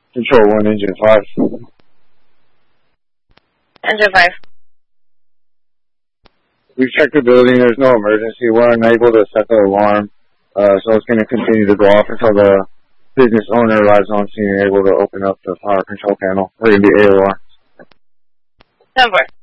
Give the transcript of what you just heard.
Control 1, Engine 5. Engine 5. We've checked the building. There's no emergency. We're unable to set the alarm, so it's going to continue to go off until the business owner arrives on scene and able to open up the power control panel. We're going to be AOR. 10-4.